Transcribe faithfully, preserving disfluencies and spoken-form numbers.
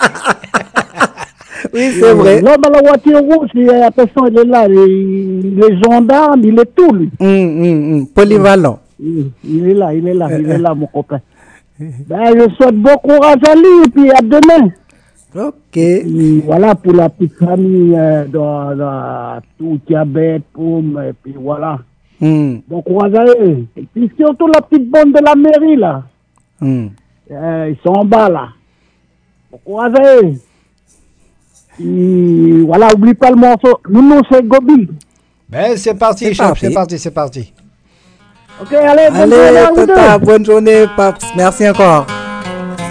Oui, c'est vrai. Là, dans la voiture rouge, la personne il est là, les, les gendarmes, il est tout, lui. Hum, hum, hum. Polyvalent. Il, il est là, il est là, Euh, il euh. est là, mon copain. Ben, je souhaite bon courage à lui, et puis à demain. Ok. Et voilà, pour la petite famille, euh, dans, dans tout diabète, poum, et puis voilà. Hum, Bon courage à eux. Et puis surtout la petite bande de la mairie, là. hum. Euh, ils sont en bas, là. Bon courage à eux. Et voilà, oublie pas le morceau. Nous, nous, c'est Gobi. Ben, c'est parti, C'est chef, parti. c'est parti, c'est parti. Ok, allez, bonne journée Allez, à vous deux. Tata, bonne journée, Paps. Merci encore.